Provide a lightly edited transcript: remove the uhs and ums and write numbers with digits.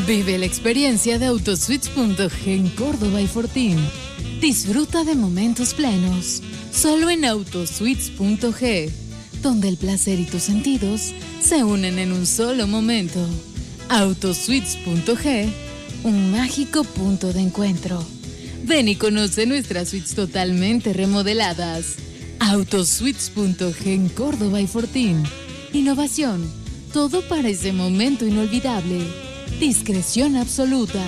Vive la experiencia de Autosuites.g en Córdoba y Fortín. Disfruta de momentos plenos, solo en Autosuites.g, donde el placer y tus sentidos se unen en un solo momento. Autosuites.g, un mágico punto de encuentro. Ven y conoce nuestras suites totalmente remodeladas. Autosuites.g en Córdoba y Fortín. Innovación, todo para ese momento inolvidable. Discreción absoluta.